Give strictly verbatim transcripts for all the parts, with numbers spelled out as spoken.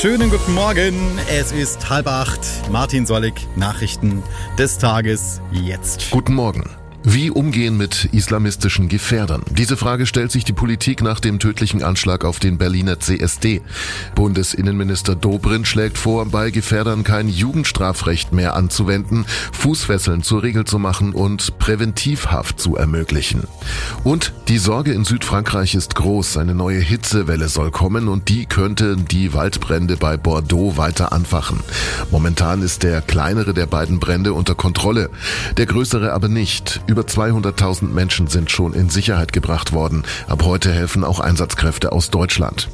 Schönen guten Morgen, es ist halb acht. Martin Sollig, Nachrichten des Tages jetzt. Guten Morgen. Wie umgehen mit islamistischen Gefährdern? Diese Frage stellt sich die Politik nach dem tödlichen Anschlag auf den Berliner C S D. Bundesinnenminister Dobrindt schlägt vor, bei Gefährdern kein Jugendstrafrecht mehr anzuwenden, Fußfesseln zur Regel zu machen und Präventivhaft zu ermöglichen. Und die Sorge in Südfrankreich ist groß. Eine neue Hitzewelle soll kommen und die könnte die Waldbrände bei Bordeaux weiter anfachen. Momentan ist der kleinere der beiden Brände unter Kontrolle, der größere aber nicht. Über zweihunderttausend Menschen sind schon in Sicherheit gebracht worden. Ab heute helfen auch Einsatzkräfte aus Deutschland.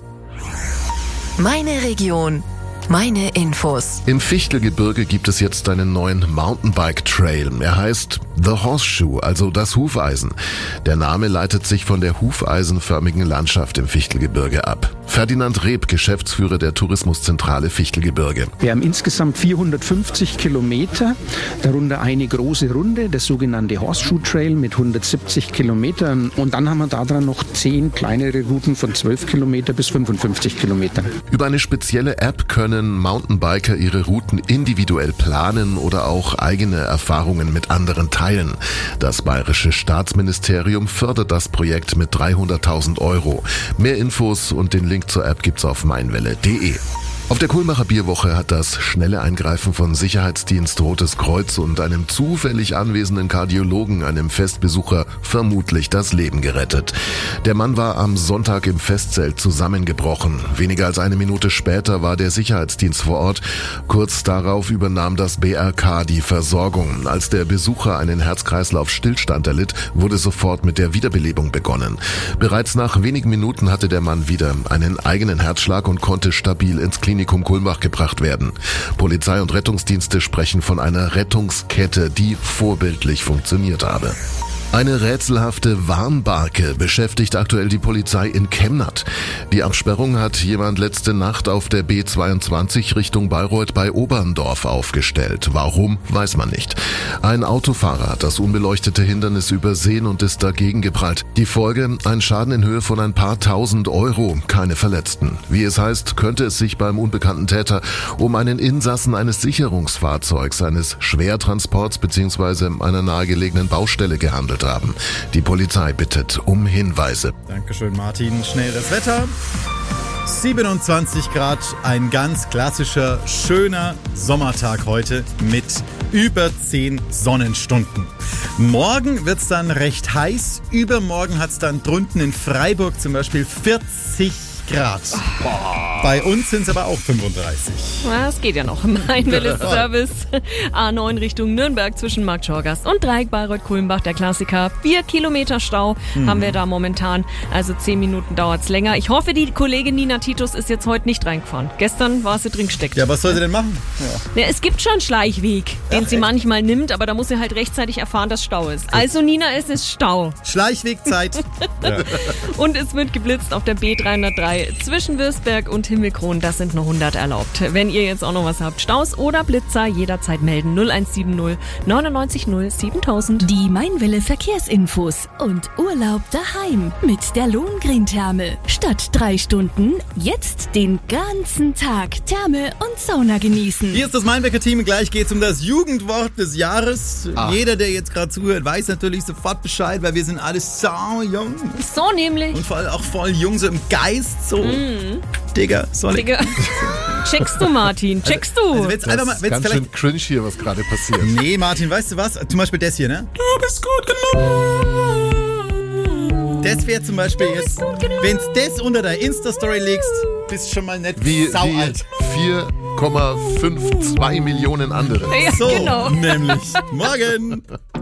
Meine Region. Meine Infos. Im Fichtelgebirge gibt es jetzt einen neuen Mountainbike-Trail. Er heißt The Horseshoe, also das Hufeisen. Der Name leitet sich von der hufeisenförmigen Landschaft im Fichtelgebirge ab. Ferdinand Reb, Geschäftsführer der Tourismuszentrale Fichtelgebirge. Wir haben insgesamt vierhundertfünfzig Kilometer, darunter eine große Runde, das sogenannte Horseshoe Trail mit hundertsiebzig Kilometern. Und dann haben wir daran noch zehn kleinere Routen von zwölf Kilometer bis fünfundfünfzig Kilometern. Über eine spezielle App können Mountainbiker ihre Routen individuell planen oder auch eigene Erfahrungen mit anderen teilen. Das Bayerische Staatsministerium fördert das Projekt mit dreihunderttausend Euro. Mehr Infos und den Link zur App gibt's auf meinwelle punkt de. Auf der Kulmacher Bierwoche hat das schnelle Eingreifen von Sicherheitsdienst Rotes Kreuz und einem zufällig anwesenden Kardiologen einem Festbesucher vermutlich das Leben gerettet. Der Mann war am Sonntag im Festzelt zusammengebrochen. Weniger als eine Minute später war der Sicherheitsdienst vor Ort. Kurz darauf übernahm das B R K die Versorgung. Als der Besucher einen Herz-Kreislauf-Stillstand erlitt, wurde sofort mit der Wiederbelebung begonnen. Bereits nach wenigen Minuten hatte der Mann wieder einen eigenen Herzschlag und konnte stabil ins Klinikum Kulmbach gebracht werden. Polizei und Rettungsdienste sprechen von einer Rettungskette, die vorbildlich funktioniert habe. Eine rätselhafte Warnbarke beschäftigt aktuell die Polizei in Kemnath. Die Absperrung hat jemand letzte Nacht auf der B zweiundzwanzig Richtung Bayreuth bei Oberndorf aufgestellt. Warum, weiß man nicht. Ein Autofahrer hat das unbeleuchtete Hindernis übersehen und ist dagegen geprallt. Die Folge, ein Schaden in Höhe von ein paar tausend Euro, keine Verletzten. Wie es heißt, könnte es sich beim unbekannten Täter um einen Insassen eines Sicherungsfahrzeugs, eines Schwertransports bzw. einer nahegelegenen Baustelle gehandelt haben. Die Polizei bittet um Hinweise. Dankeschön, Martin. Schnell das Wetter. siebenundzwanzig Grad, ein ganz klassischer, schöner Sommertag heute mit über zehn Sonnenstunden. Morgen wird es dann recht heiß. Übermorgen hat es dann drunten in Freiburg zum Beispiel vierzig Grad. Bei uns sind es aber auch fünfunddreißig. Das geht ja noch. Meinwelle-Service A neun Richtung Nürnberg zwischen Markt Schorgast und Dreieck Bayreuth-Kulmbach, der Klassiker. Vier Kilometer Stau mhm. haben wir da momentan. Also zehn Minuten dauert es länger. Ich hoffe, die Kollegin Nina Titus ist jetzt heute nicht reingefahren. Gestern war sie drin gesteckt. Ja, was soll sie denn machen? Ja. Ja, es gibt schon einen Schleichweg, den Ach, sie echt? manchmal nimmt, aber da muss sie halt rechtzeitig erfahren, dass Stau ist. Also Nina, es ist Stau. Schleichwegzeit. Ja. Und es wird geblitzt auf der B dreihundertdrei zwischen Würzberg und Himmelkron. Das sind nur hundert erlaubt. Wenn ihr jetzt auch noch was habt, Staus oder Blitzer, jederzeit melden. null eins sieben null neunundneunzig null siebentausend. Die Meinwelle Verkehrsinfos und Urlaub daheim mit der Lohengrin-Therme. Statt drei Stunden, jetzt den ganzen Tag Therme und Sauna genießen. Hier ist das Meinwecker-Team. Gleich geht es um das Jugendwort des Jahres. Ah. Jeder, der jetzt gerade zuhört, weiß natürlich sofort Bescheid, weil wir sind alle sau jung. So nämlich. Und voll, auch voll jung, so im Geist, so. Mm. Digga, soll ich? Digga. Checkst du, Martin? Checkst du? Also, also das mal, ist ganz schön cringe hier, was gerade passiert. Nee, Martin, weißt du was? Zum Beispiel das hier, ne? Du bist gut genug. Das wäre zum Beispiel jetzt, wenn du das unter der Insta-Story legst, bist schon mal nicht wie, sau wie alt. vier Komma fünfundfünfzig Millionen andere. Ja, so, genau. nämlich. Morgen.